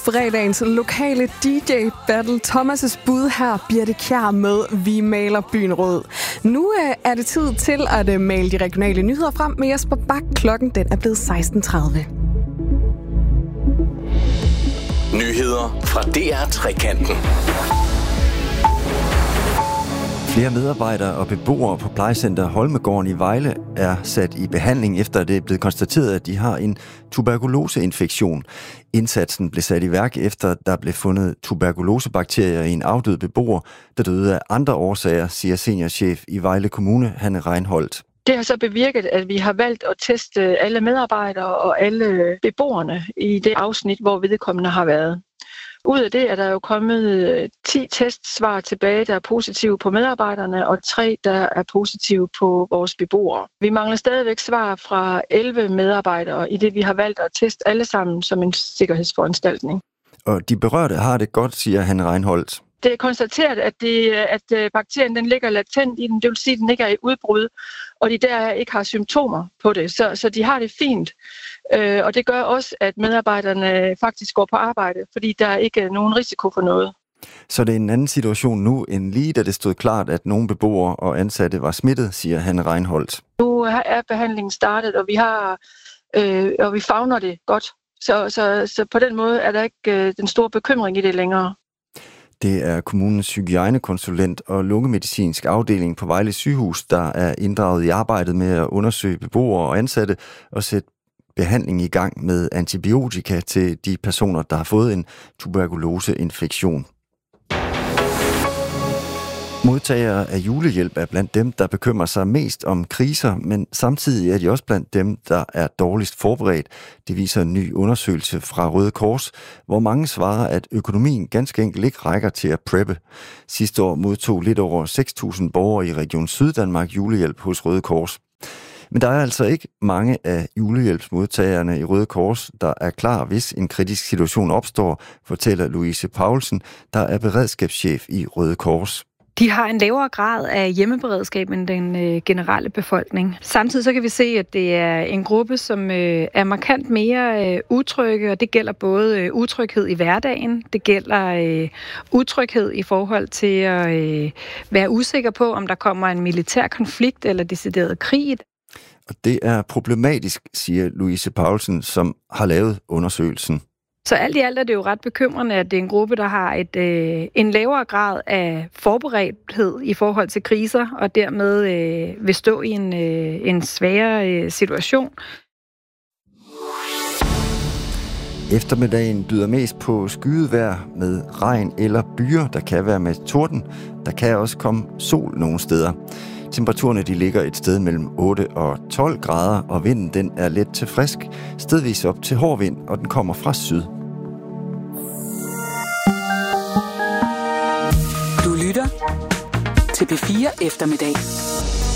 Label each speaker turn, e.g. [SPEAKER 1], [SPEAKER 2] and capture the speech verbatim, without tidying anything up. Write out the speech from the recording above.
[SPEAKER 1] fredagens lokale D J Battle. Thomas' bud her, Birte Kjær med Vi maler byen rød. Nu øh, er det tid til at øh, male de regionale nyheder frem med Jesper Bak. Klokken den er blevet seksten tredive.
[SPEAKER 2] Nyheder fra D R Trekanten.
[SPEAKER 3] Flere medarbejdere og beboere på plejecenter Holmegården i Vejle er sat i behandling, efter det er blevet konstateret, at de har en tuberkuloseinfektion. Indsatsen blev sat i værk, efter der blev fundet tuberkulosebakterier i en afdød beboer, der døde af andre årsager, siger seniorchef i Vejle Kommune, Hanne Reinholdt.
[SPEAKER 4] Det har så bevirket, at vi har valgt at teste alle medarbejdere og alle beboerne i det afsnit, hvor vedkommende har været. Ud af det er der jo kommet ti testsvar tilbage, der er positive på medarbejderne, og tre, der er positive på vores beboere. Vi mangler stadigvæk svar fra elleve medarbejdere, i det vi har valgt at teste alle sammen som en sikkerhedsforanstaltning.
[SPEAKER 3] Og de berørte har det godt, siger Hanne Reinholdt.
[SPEAKER 4] Det er konstateret, at, det, at bakterien den ligger latent i den, det vil sige, at den ikke er i udbrud, og de der ikke har symptomer på det, så, så de har det fint. Øh, og det gør også, at medarbejderne faktisk går på arbejde, fordi der ikke er nogen risiko for noget.
[SPEAKER 3] Så det er en anden situation nu, end lige da det stod klart, at nogle beboere og ansatte var smittet, siger Hanne Reinholdt.
[SPEAKER 4] Nu er behandlingen startet, og vi, har, øh, og vi favner det godt. Så, så, så på den måde er der ikke øh, den store bekymring i det længere.
[SPEAKER 3] Det er kommunens hygiejnekonsulent og lungemedicinsk afdeling på Vejle Sygehus, der er inddraget i arbejdet med at undersøge beboere og ansatte og sætte behandling i gang med antibiotika til de personer, der har fået en tuberkuloseinfektion. Modtagere af julehjælp er blandt dem, der bekymrer sig mest om kriser, men samtidig er de også blandt dem, der er dårligst forberedt. Det viser en ny undersøgelse fra Røde Kors, hvor mange svarer, at økonomien ganske enkelt ikke rækker til at preppe. Sidste år modtog lidt over seks tusind borgere i Region Syddanmark julehjælp hos Røde Kors. Men der er altså ikke mange af julehjælpsmodtagerne i Røde Kors, der er klar, hvis en kritisk situation opstår, fortæller Louise Paulsen, der er beredskabschef i Røde Kors.
[SPEAKER 5] De har en lavere grad af hjemmeberedskab end den øh, generelle befolkning. Samtidig så kan vi se, at det er en gruppe, som øh, er markant mere øh, utrygge, og det gælder både øh, utryghed i hverdagen, det gælder øh, utryghed i forhold til at øh, være usikker på, om der kommer en militær konflikt eller decideret krig.
[SPEAKER 3] Og det er problematisk, siger Louise Paulsen, som har lavet undersøgelsen.
[SPEAKER 5] Så alt i alt er det jo ret bekymrende, at det er en gruppe, der har et, øh, en lavere grad af forberedthed i forhold til kriser, og dermed øh, vil stå i en, øh, en sværere øh, situation.
[SPEAKER 3] Eftermiddagen byder mest på skyet vejr med regn eller byer, der kan være med torden. Der kan også komme sol nogle steder. Temperaturerne de ligger et sted mellem otte og tolv grader, og vinden den er let til frisk, stedvis op til hård vind, og den kommer fra syd.
[SPEAKER 6] Du lytter til P fire Eftermiddag.